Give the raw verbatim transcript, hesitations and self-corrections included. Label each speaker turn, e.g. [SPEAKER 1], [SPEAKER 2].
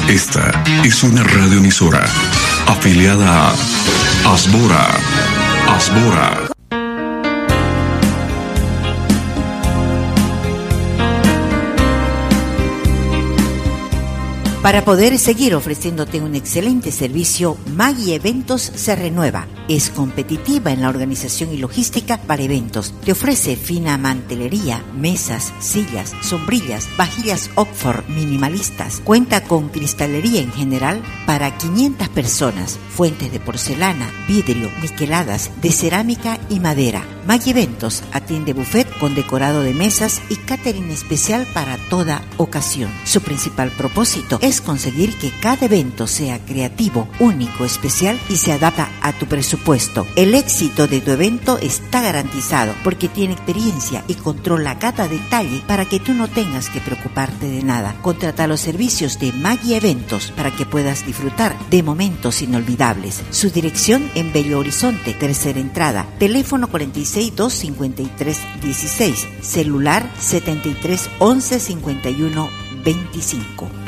[SPEAKER 1] Esta es una radioemisora afiliada a Asbora. Asbora.
[SPEAKER 2] Para poder seguir ofreciéndote un excelente servicio, Maggi Eventos se renueva. Es competitiva en la organización y logística para eventos. Te ofrece fina mantelería, mesas, sillas, sombrillas, vajillas Oxford minimalistas. Cuenta con cristalería en general para quinientas personas, fuentes de porcelana, vidrio, niqueladas, de cerámica y madera. Maggi Eventos atiende buffet con decorado de mesas y catering especial para toda ocasión. Su principal propósito es conseguir que cada evento sea creativo, único, especial y se adapta a tu presupuesto. El éxito de tu evento está garantizado porque tiene experiencia y controla cada detalle para que tú no tengas que preocuparte de nada. Contrata los servicios de Maggi Eventos para que puedas disfrutar de momentos inolvidables. Su dirección en Bello Horizonte, tercera entrada, teléfono cuarenta y seis, dos cincuenta y tres, dieciséis, celular setenta y tres, once, cincuenta y uno, veinticinco.